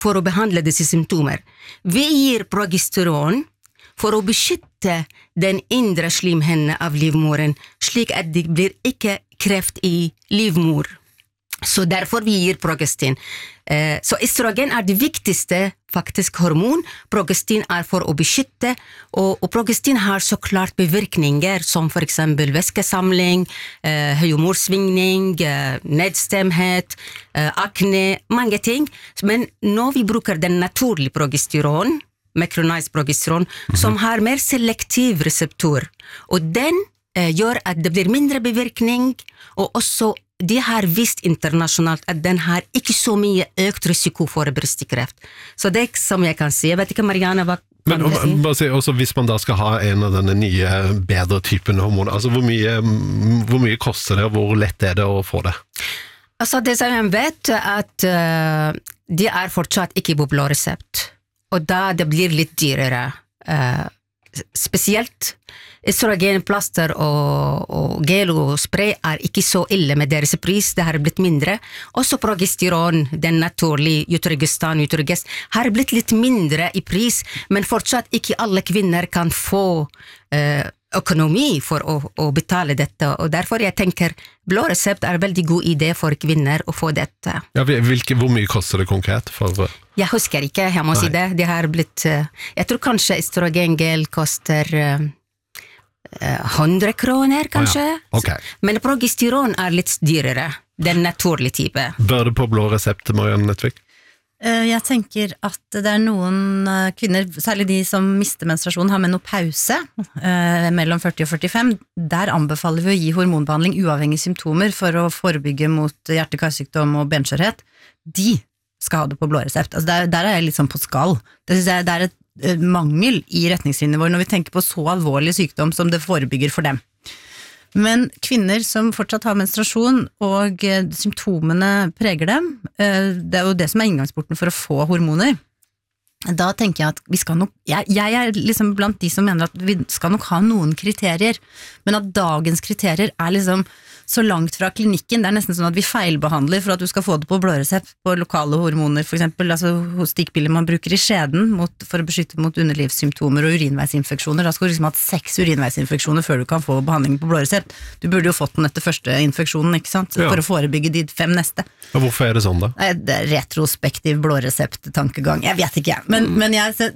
for å behandle disse symptomer. Vi gir progesteron for å beskytte den indre slimhinnen av livmoren, slik at det blir ikke kreft i livmor. Så derfor vi gir progestin. Så estrogen det viktigste faktisk hormon. Progestin for å beskytte, og progestin har så klart bevirkninger som for eksempel væskesamling, humørsvingning, nedstemthet, akne, mange ting. Men når vi bruker den naturlige progesteron, micronized progesteron, som har mer selektiv reseptor, og den gjør at det blir mindre bevirkning, og også de har vist internasjonalt at den har ikke så mye økt risiko for brystkreft. Så det som jeg kan si. Jeg vet ikke, Marianne, hva kan du si? Bare si, også hvis man da skal ha en av denne nye, bedre typen hormoner, altså hvor mye koster det, og hvor lett det å få det? Altså, det som jeg vet, at de fortsatt ikke på blå resept, og da det blir litt dyrere. Spesielt estrogenplaster og gel og spray ikke så ille med deres pris, det har blitt mindre. Også progesteron, den naturlige Utrogestan, har blitt litt mindre i pris, men fortsatt ikke alle kvinner kan få økonomi for å betale dette, og derfor jeg tenker blå resept veldig god idé for kvinner å få dette. Ja, hvor mye koster det konkret? Jeg husker ikke, jeg må si det. Det har blitt, jeg tror kanskje estrogengel koster 100 kroner, kanskje. Ja. Okay. Men progesteron litt dyrere, den naturlige type. Bør det på blå resept, Marianne Nøttvik? Jeg tenker at det noen kvinner, særlig de som mister menstruasjon, har menopause mellom 40 og 45. Der anbefaler vi å gi hormonbehandling uavhengige symptomer for å forebygge mot hjerte-karsykdom og benskjørhet. De skal ha det på blå resept. Altså der jeg litt sånn på skall. Det synes jeg det et mangel i retningslinjene våre når vi tenker på så alvorlig sykdom som det forebygger for dem. Men kvinner som fortsatt har menstruasjon og symptomene preger dem, det jo det som inngangsporten for å få hormoner. Da tenker jeg at vi skal nok, jeg liksom blant de som mener at vi skal nok ha noen kriterier, men at dagens kriterier liksom så langt fra klinikken, det nesten sånn at vi feilbehandler for at du skal få det på blåresept på lokale hormoner, for eksempel, altså stikkpiller man bruker i skjeden for å beskytte mot underlivssymptomer og urinveisinfeksjoner. Da skal du liksom ha 6 urinveisinfeksjoner før du kan få behandling på blåresept. Du burde jo fått den etter første infeksjonen, ikke sant? Ja. For å forebygge de 5 neste. Og hvorfor det sånn da? Det retrospektiv blåresept-tankegang. Jeg vet ikke, men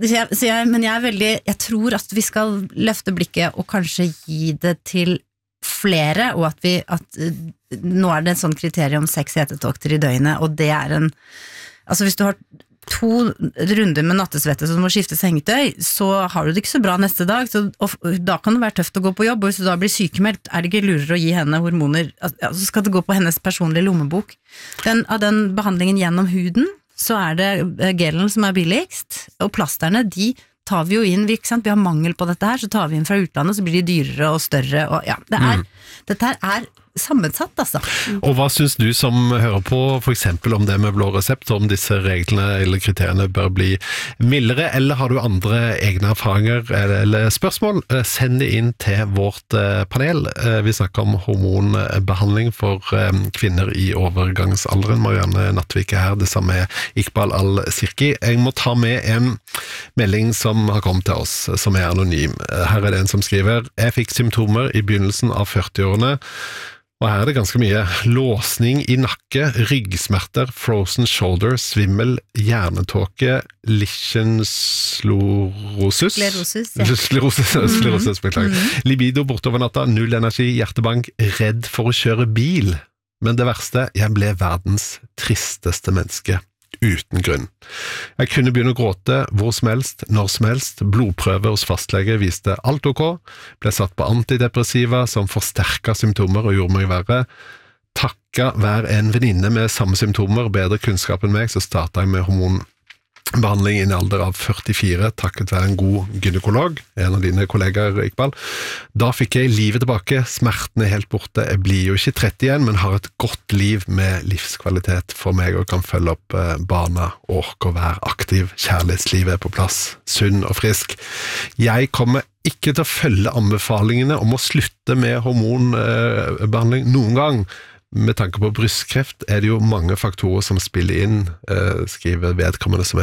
jeg tror at vi skal løfte blikket og kanskje gi det til flere, og at nå det en sånn kriterium om 6 hetetokter i døgnet, og det altså hvis du har 2 runder med nattesvette som må skifte sengetøy, så har du det ikke så bra neste dag, og da kan det være tøft å gå på jobb, og hvis du da blir sykemeldt, det ikke lurere å gi henne hormoner, så skal det gå på hennes personlige lommebok. Av den behandlingen gjennom huden, så det gelen som billigst, og plasterne, de tar vi jo inn, vi har mangel på dette her, så tar vi inn fra utlandet, så blir de dyrere og større, og ja, dette her sammensatt, altså. Og hva synes du som hører på, for eksempel om det med blå resept, om disse reglene eller kriteriene bør bli mildere, eller har du andre egne erfaringer eller spørsmål? Send det inn til vårt panel. Vi snakker om hormonbehandling for kvinner i overgangsalderen. Marianne Nøttvik her, det samme Iqbal Al-Sirki. Jeg må ta med en melding som har kommet til oss, som anonym. Her det en som skriver: Jeg fikk symptomer i begynnelsen av 40-årene, og her det ganske mye låsning i nakke, ryggsmerter, frozen shoulder, svimmel, hjernetåke, lichensklerosis, beklager. Libido bortover natta, null energi, hjertebank, redd for å kjøre bil. Men det verste, jeg ble verdens tristeste menneske. Uten grunn. Jeg kunne begynne å gråte hvor som helst, når som helst. Blodprøve hos fastlege viste alt ok. Ble satt på antidepressiva som forsterket symptomer og gjorde meg verre. Takka hver en venninne med samme symptomer, bedre kunnskap enn meg, så startet jeg med hormonbehandling i en alder av 44, takket være en god gynekolog, en av dine kollegaer, Iqbal. Da fikk jeg livet tilbake, smerten helt borte, jeg blir jo ikke 30 igjen, men har et godt liv med livskvalitet for meg, og kan følge opp barna, orke å være aktiv, kjærlighetslivet på plass, sunn og frisk. Jeg kommer ikke til å følge anbefalingene om å slutte med hormonbehandling noen gang. Med tanke på brystkreft det jo mange faktorer som spiller inn, skriver vedkommende som